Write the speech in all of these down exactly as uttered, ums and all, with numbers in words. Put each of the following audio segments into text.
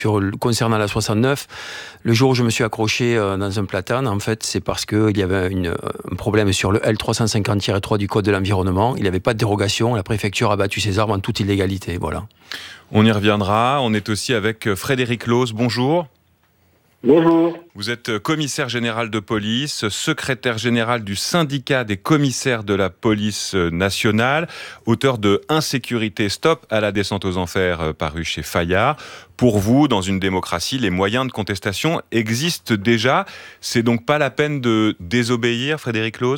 Sur, concernant la soixante-neuf, le jour où je me suis accroché euh, dans un platane, en fait, c'est parce qu'il y avait une, un problème sur le L trois cent cinquante tiret trois du Code de l'environnement. Il n'y avait pas de dérogation. La préfecture a battu ses armes en toute illégalité. Voilà. On y reviendra. On est aussi avec Frédéric Loos. Bonjour. Bonjour. Vous êtes commissaire général de police, secrétaire général du syndicat des commissaires de la police nationale, auteur de Insécurité Stop à la descente aux enfers, paru chez Fayard. Pour vous, dans une démocratie, les moyens de contestation existent déjà. C'est donc pas la peine de désobéir, Frédéric Loos ?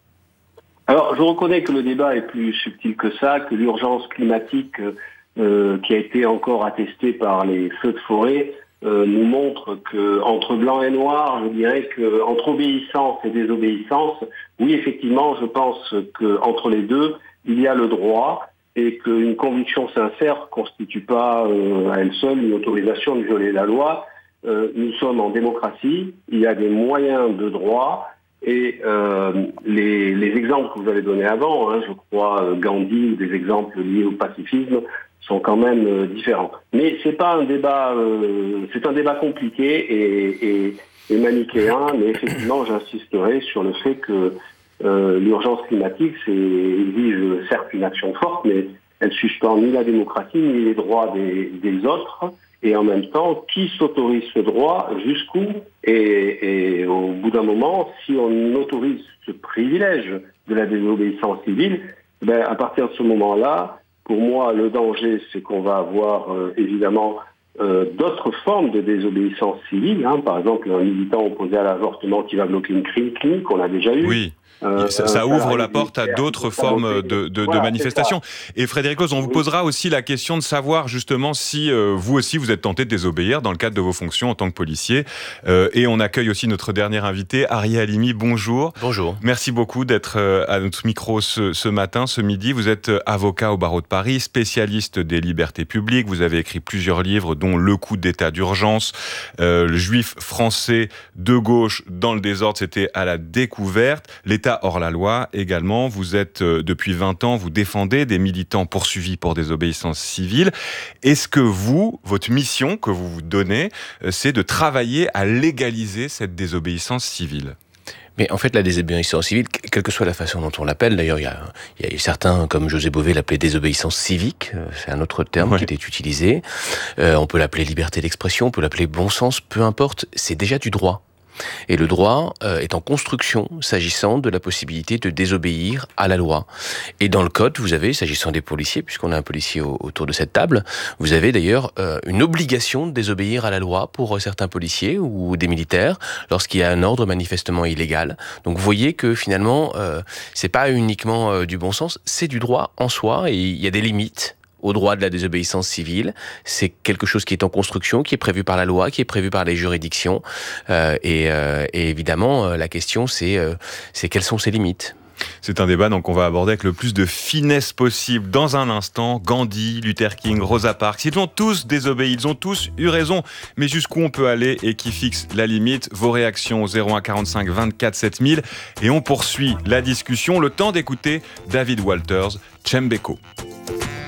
Alors, je reconnais que le débat est plus subtil que ça, que l'urgence climatique euh, qui a été encore attestée par les feux de forêt Euh, nous montre que entre blanc et noir, je dirais que entre obéissance et désobéissance, oui, effectivement, je pense que entre les deux, il y a le droit et qu'une conviction sincère constitue pas euh, à elle seule une autorisation de violer la loi. Euh, nous sommes en démocratie, il y a des moyens de droit et euh, les, les exemples que vous avez donnés avant, hein, je crois Gandhi ou des exemples liés au pacifisme, sont quand même euh, différents. Mais c'est pas un débat, euh, c'est un débat compliqué et, et, et manichéen, mais effectivement, j'insisterai sur le fait que euh, l'urgence climatique, c'est, exige certes une action forte, mais elle suspend ni la démocratie ni les droits des, des autres. Et en même temps, qui s'autorise ce droit, jusqu'où ? Et, et au bout d'un moment, si on autorise ce privilège de la désobéissance civile, ben à partir de ce moment-là, pour moi, le danger, c'est qu'on va avoir euh, évidemment euh, d'autres formes de désobéissance civile. Hein. Par exemple, un militant opposé à l'avortement qui va bloquer une clinique, on l'a déjà eu. Oui. Euh, ça, ça ouvre la porte à d'autres formes de, de, voilà, de manifestations. Et Frédéric Loos, on vous posera aussi la question de savoir justement si euh, vous aussi vous êtes tenté de désobéir dans le cadre de vos fonctions en tant que policier. Euh, et on accueille aussi notre dernier invité, Arié Halimi. Bonjour. Bonjour. Merci beaucoup d'être euh, à notre micro ce, ce matin, ce midi. Vous êtes avocat au barreau de Paris, spécialiste des libertés publiques. Vous avez écrit plusieurs livres, dont Le coup d'état d'urgence, euh, le juif français de gauche dans le désordre, c'était à la découverte. L'État hors la loi également. Vous êtes euh, depuis vingt ans, vous défendez des militants poursuivis pour désobéissance civile. Est-ce que vous, votre mission que vous vous donnez, euh, c'est de travailler à légaliser cette désobéissance civile ? Mais en fait, la désobéissance civile, quelle que soit la façon dont on l'appelle, d'ailleurs, il y a, il y a certains, comme José Bové, l'appelaient désobéissance civique, c'est un autre terme ouais. qui était utilisé. Euh, on peut l'appeler liberté d'expression, on peut l'appeler bon sens, peu importe, c'est déjà du droit. Et le droit euh, est en construction s'agissant de la possibilité de désobéir à la loi. Et dans le code, vous avez, s'agissant des policiers, puisqu'on a un policier au, autour de cette table, vous avez d'ailleurs euh, une obligation de désobéir à la loi pour euh, certains policiers ou des militaires lorsqu'il y a un ordre manifestement illégal. Donc vous voyez que finalement, euh, c'est pas uniquement euh, du bon sens, c'est du droit en soi et il y a des limites au droit de la désobéissance civile. C'est quelque chose qui est en construction, qui est prévu par la loi, qui est prévu par les juridictions. Euh, et, euh, et évidemment, euh, la question, c'est, euh, c'est quelles sont ses limites ? C'est un débat donc qu'on va aborder avec le plus de finesse possible dans un instant. Gandhi, Luther King, Rosa Parks, ils ont tous désobéi, ils ont tous eu raison. Mais jusqu'où on peut aller et qui fixe la limite ? Vos réactions au zéro un quarante-cinq vingt-quatre sept mille. Et on poursuit la discussion. Le temps d'écouter David Walters, Chembeko.